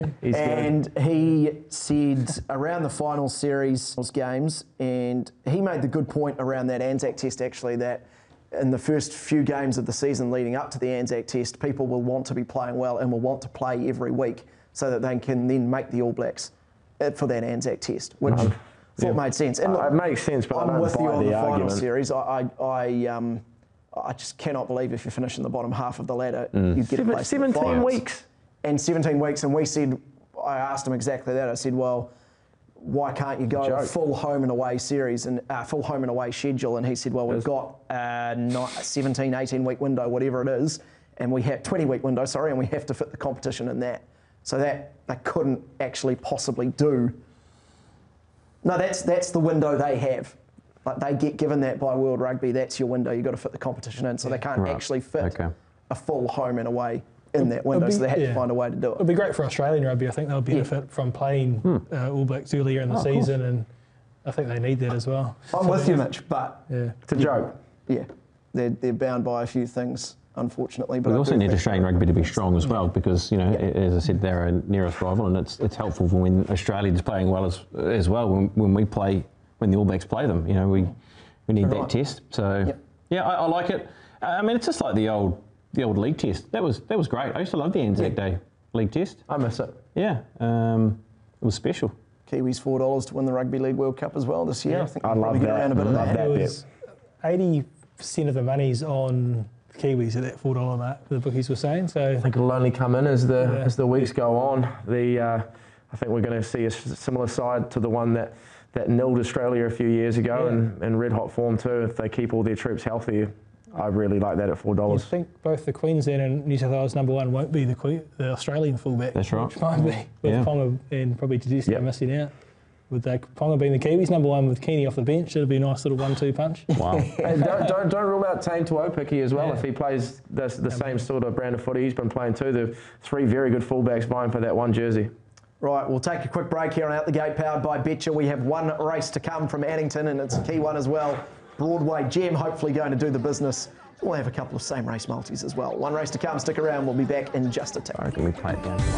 And he said around the final series games, and he made the good point around that Anzac Test actually, that in the first few games of the season leading up to the Anzac Test, people will want to be playing well and will want to play every week so that they can then make the All Blacks for that Anzac Test, which I thought made sense. And look, it makes sense, but I'm with you on the final argument. series. I just cannot believe if you finish in the bottom half of the ladder, you get a place 17 weeks. And 17 weeks, and we said, I asked him exactly that. I said, well, why can't you go a full home and away series and full home and away schedule? And he said, well, we've got a 17, 18 week window, whatever it is, and we have 20-week window, and we have to fit the competition in that. So that they couldn't actually possibly do. No, that's the window they have. Like they get given that by World Rugby. That's your window. You've got to fit the competition in. So they can't actually fit a full home and away in that window. So they had to find a way to do it. It'd be great for Australian rugby. I think they'll benefit from playing All Blacks earlier in the season, and I think they need that as well. I'm with you, Mitch, but it's a joke. Yeah, they're bound by a few things, unfortunately. But we also need Australian rugby to be strong as well, because as I said, they're our nearest rival, and it's helpful for when Australia's playing well as well. When the All Blacks play them, we need that test. So I like it. I mean, it's just like the old league test. That was great. I used to love the Anzac Day league test. I miss it. Yeah, it was special. Kiwis $4 to win the Rugby League World Cup as well this year. I think I love that. Around a bit of that. It was 80% of the money's on Kiwis at that $4 mark, the bookies were saying. So I think it'll only come in as the weeks go on. I think we're going to see a similar side to the one that nilled Australia a few years ago, and red hot form too. If they keep all their troops healthy, I really like that at $4. I think both the Queensland and New South Wales #1 won't be the Australian fullback. That's right. Which might be with Ponga and probably Tedesco missing out. With Ponga being the Kiwis #1 with Keeney off the bench, it'll be a nice little 1-2 punch. Wow. And don't rule out Tane Tuopiki as well if he plays the same sort of brand of footy he's been playing too. The 3 very good fullbacks vying for that one jersey. Right, we'll take a quick break here on Out the Gate, powered by Betcha. We have one race to come from Addington, and it's a key one as well. Broadway Gem hopefully going to do the business. We'll have a couple of same race multis as well. One race to come. Stick around. We'll be back in just a tick. I reckon we play it down.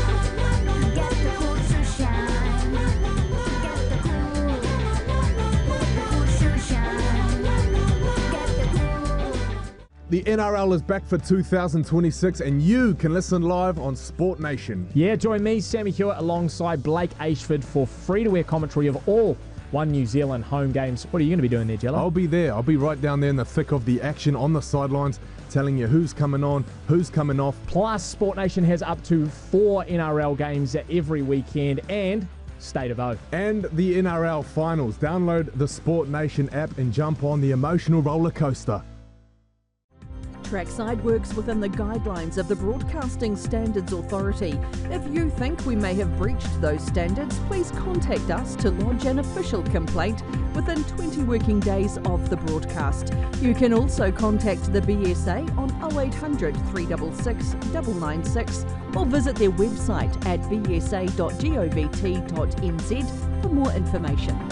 The NRL is back for 2026, and you can listen live on Sport Nation. Yeah, join me, Sammy Hewitt, alongside Blake Ashford for free-to-air commentary of all One New Zealand home games. What are you going to be doing there, Jello? I'll be there. I'll be right down there in the thick of the action on the sidelines, telling you who's coming on, who's coming off. Plus, Sport Nation has up to 4 NRL games every weekend and State of O. And the NRL finals. Download the Sport Nation app and jump on the emotional roller coaster. Trackside works within the guidelines of the Broadcasting Standards Authority. If you think we may have breached those standards, please contact us to lodge an official complaint within 20 working days of the broadcast. You can also contact the BSA on 0800 366 996 or visit their website at bsa.govt.nz for more information.